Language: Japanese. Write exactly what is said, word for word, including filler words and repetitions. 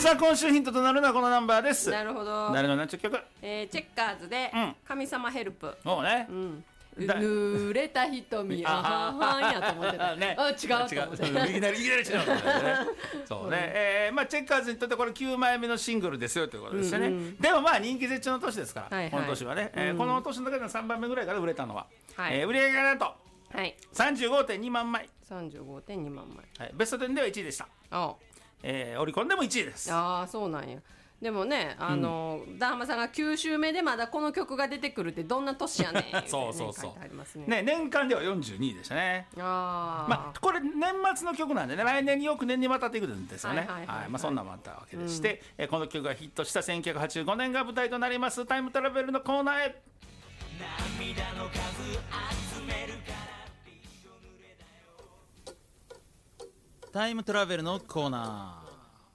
さあ今週ヒントとなるのはこのナンバーです。 なるほど。 誰の何ちゅう曲？ えー、チェッカーズで神様ヘルプ。 そうね、 うん、濡れた瞳あははんやと思ってた、ね、あ違うと思ってたいきなりいきなり違うねそうね、えーまあ、チェッカーズにとってこれきゅうまいめのシングルですよということですよね、うんうん、でもまあ人気絶頂の年ですから、はいはい、この年はね、えーうん、この年の中でさんばんめぐらいから売れたのは、はい、えー、売り上げがなんと、はい、さんじゅうごてんにまんまいさんじゅうごてんにまんまい、 はい、ベストテンではいちいでした。あ、えー、オリコンでもいちいです。 ああそうなんや。でもね、あの、うん、ダーマさんがきゅう週目でまだこの曲が出てくるってどんな年やねんそうそうそう、 書いてありますね。 ね、年間ではよんじゅうにいでしたね。あ、まあ、これ年末の曲なんでね、来年によく年にわたっていくんですよね。そんなのもあったわけでして、うん、えこの曲がヒットしたせんきゅうひゃくはちじゅうごねんが舞台となりますタイムトラベルのコーナーへ。涙の数集めるからタイムトラベルのコーナー。